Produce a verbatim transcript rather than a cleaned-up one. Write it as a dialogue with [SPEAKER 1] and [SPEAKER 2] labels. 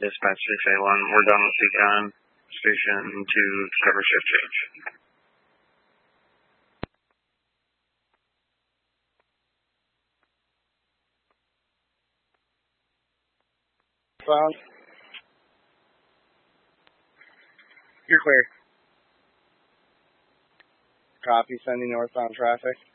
[SPEAKER 1] Dispatch six eight one, we're done with Beacon Station to cover shift change.
[SPEAKER 2] Found. You're clear. Copy, sending northbound traffic.